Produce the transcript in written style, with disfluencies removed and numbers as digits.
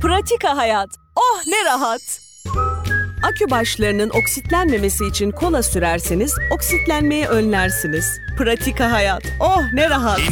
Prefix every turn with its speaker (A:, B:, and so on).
A: Pratika hayat. Oh ne rahat. Akü başlarının oksitlenmemesi için kola sürerseniz oksitlenmeyi önlersiniz. Pratika hayat. Oh ne rahat.